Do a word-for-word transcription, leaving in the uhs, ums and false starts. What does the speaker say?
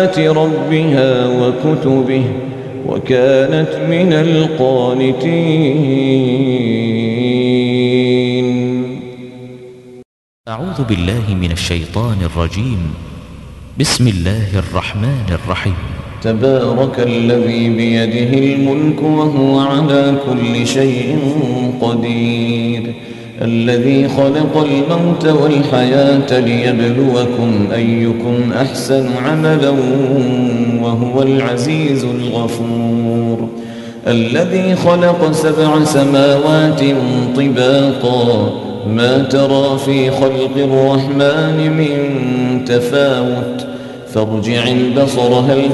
ربها وكتبه وكانت من القانتين. أعوذ بالله من الشيطان الرجيم. بسم الله الرحمن الرحيم. تبارك الذي بيده الملك وهو على كل شيء قدير، الذي خلق الموت والحياة ليبلوكم أيكم أحسن عملا وهو العزيز الغفور، الذي خلق سبع سماوات طباقا ما ترى في خلق الرحمن من تفاوت فارجع البصر هل